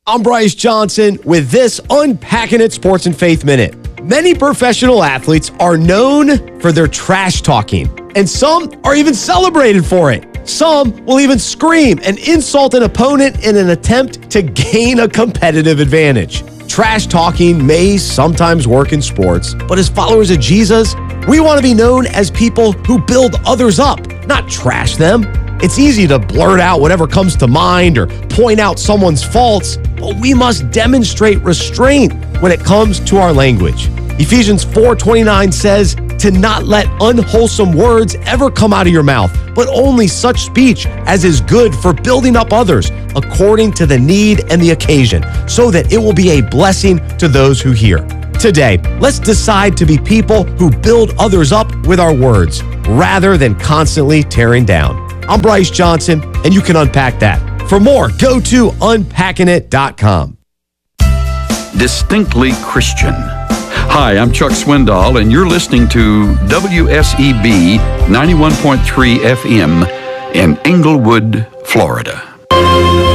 I'm Bryce Johnson with this Unpacking It Sports and Faith Minute. Many professional athletes are known for their trash talking, and some are even celebrated for it. Some will even scream and insult an opponent in an attempt to gain a competitive advantage. Trash talking may sometimes work in sports, but as followers of Jesus, we want to be known as people who build others up, not trash them. It's easy to blurt out whatever comes to mind or point out someone's faults, but we must demonstrate restraint when it comes to our language. Ephesians 4:29 says to not let unwholesome words ever come out of your mouth, but only such speech as is good for building up others according to the need and the occasion, so that it will be a blessing to those who hear. Today, let's decide to be people who build others up with our words rather than constantly tearing down. I'm Bryce Johnson, and you can unpack that. For more, go to unpackingit.com. Distinctly Christian. Hi, I'm Chuck Swindoll, and you're listening to WSEB 91.3 FM in Englewood, Florida.